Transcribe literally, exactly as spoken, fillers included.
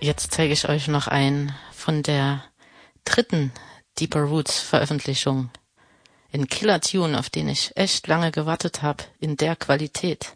Jetzt zeige ich euch noch einen von der dritten Deeper Roots Veröffentlichung. Ein Killer Tune, auf den ich echt lange gewartet habe, in der Qualität.